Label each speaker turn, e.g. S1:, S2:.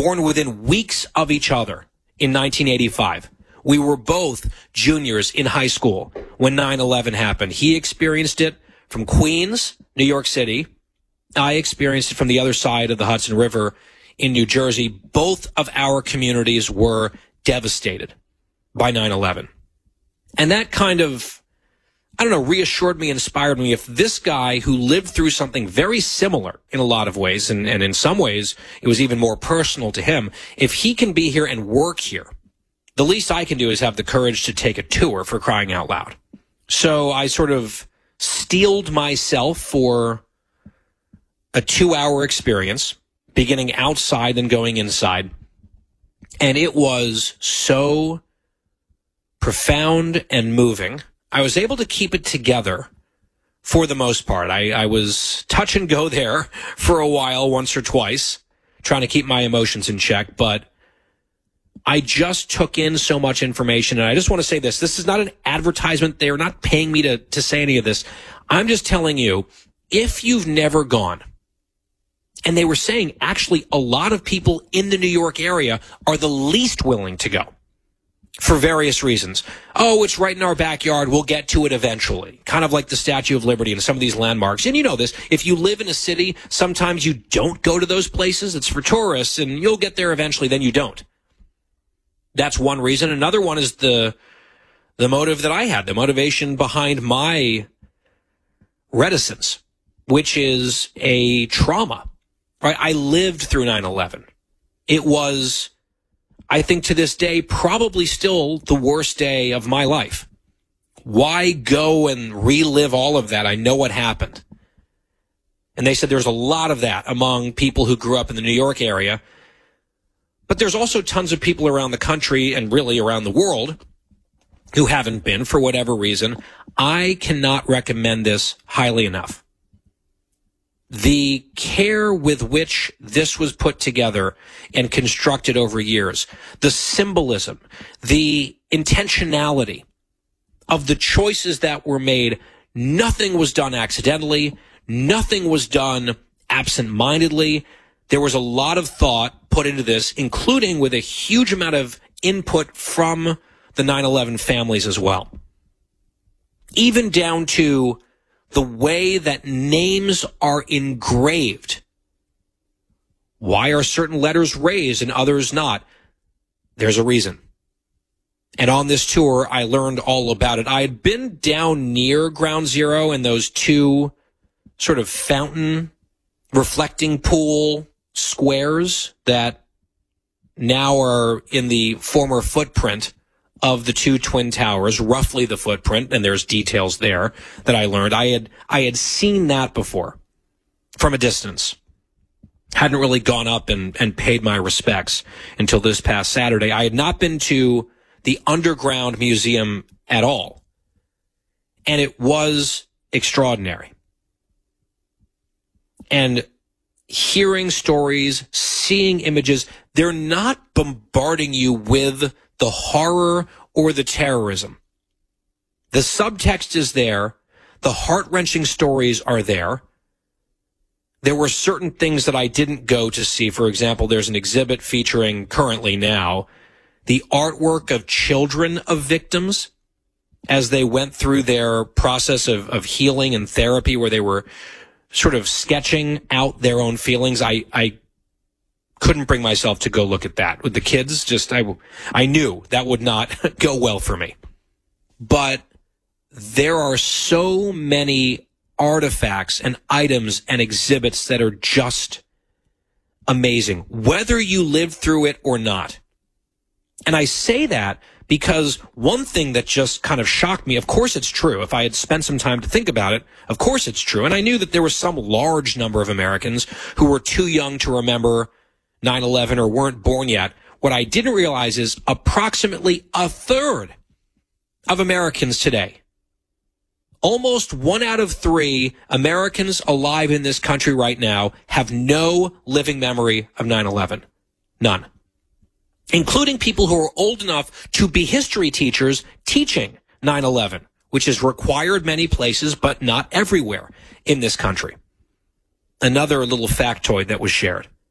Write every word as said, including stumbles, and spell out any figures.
S1: born within weeks of each other in nineteen eighty-five. We were both juniors in high school when nine eleven happened. He experienced it from Queens, New York City. I experienced it from the other side of the Hudson River in New Jersey. Both of our communities were devastated by nine eleven. And that kind of, I don't know, reassured me, inspired me. If this guy who lived through something very similar in a lot of ways, and, and in some ways it was even more personal to him, if he can be here and work here, the least I can do is have the courage to take a tour, for crying out loud. So I sort of steeled myself for a two-hour experience, beginning outside and going inside. And it was so profound and moving. I was able to keep it together for the most part. I, I was touch and go there for a while, once or twice, trying to keep my emotions in check, but I just took in so much information. And I just want to say this. This is not an advertisement. They are not paying me to, to say any of this. I'm just telling you, if you've never gone, and they were saying actually a lot of people in the New York area are the least willing to go for various reasons. Oh, it's right in our backyard. We'll get to it eventually. Kind of like the Statue of Liberty and some of these landmarks. And you know this, if you live in a city, sometimes you don't go to those places. It's for tourists and you'll get there eventually, then you don't. That's one reason. Another one is the the motive that I had, the motivation behind my reticence, which is a trauma. Right? I lived through nine eleven. It was, I think to this day, probably still the worst day of my life. Why go and relive all of that? I know what happened. And they said there's a lot of that among people who grew up in the New York area. But there's also tons of people around the country and really around the world who haven't been for whatever reason. I cannot recommend this highly enough. The care with which this was put together and constructed over years, the symbolism, the intentionality of the choices that were made, nothing was done accidentally, nothing was done absent-mindedly. There was a lot of thought put into this, including with a huge amount of input from the nine eleven families as well. Even down to the way that names are engraved. Why are certain letters raised and others not? There's a reason. And on this tour, I learned all about it. I had been down near Ground Zero in those two sort of fountain reflecting pool squares that now are in the former footprint of the two twin towers, roughly the footprint, and there's details there that I learned. I had I had seen that before from a distance. Hadn't really gone up and, and paid my respects until this past Saturday. I had not been to the underground museum at all, and it was extraordinary. And hearing stories, seeing images, they're not bombarding you with the horror or the terrorism. The subtext is there. The heart-wrenching stories are there. There were certain things that I didn't go to see. For example, there's an exhibit featuring currently now the artwork of children of victims as they went through their process of, of healing and therapy, where they were sort of sketching out their own feelings. I, I couldn't bring myself to go look at that with the kids. Just, I, I knew that would not go well for me. But there are so many artifacts and items and exhibits that are just amazing, whether you lived through it or not. And I say that because one thing that just kind of shocked me, of course it's true. If I had spent some time to think about it, of course it's true. And I knew that there was some large number of Americans who were too young to remember nine eleven or weren't born yet. What I didn't realize is approximately a third of Americans today, almost one out of three Americans alive in this country right now, have no living memory of nine eleven. None. Including people who are old enough to be history teachers teaching nine eleven, which is required many places, but not everywhere in this country. Another little factoid that was shared.